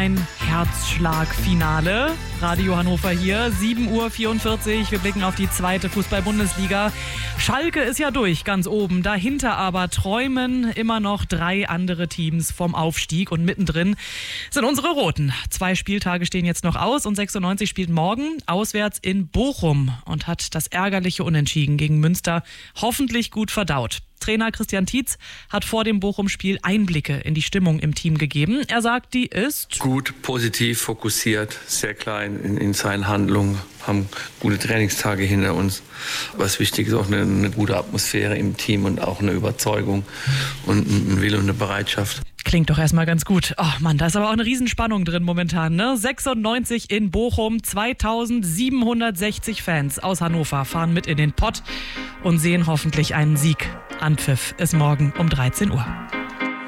ein Herzschlagfinale. Radio Hannover hier, 7:44 Uhr. Wir blicken auf die zweite Fußball-Bundesliga. Schalke ist ja durch, ganz oben. Dahinter aber träumen immer noch 3 andere Teams vom Aufstieg. Und mittendrin sind unsere Roten. 2 Spieltage stehen jetzt noch aus und 96 spielt morgen auswärts in Bochum und hat das ärgerliche Unentschieden gegen Münster hoffentlich gut verdaut. Trainer Christian Tietz hat vor dem Bochum-Spiel Einblicke in die Stimmung im Team gegeben. Er sagt, die ist gut, positiv, fokussiert, sehr klein in seinen Handlungen, haben gute Trainingstage hinter uns. Was wichtig ist, auch eine gute Atmosphäre im Team und auch eine Überzeugung und ein Wille und eine Bereitschaft. Klingt doch erstmal ganz gut. Oh Mann, da ist aber auch eine Riesenspannung drin momentan, ne? 96 in Bochum, 2760 Fans aus Hannover fahren mit in den Pott und sehen hoffentlich einen Sieg. Anpfiff ist morgen um 13 Uhr.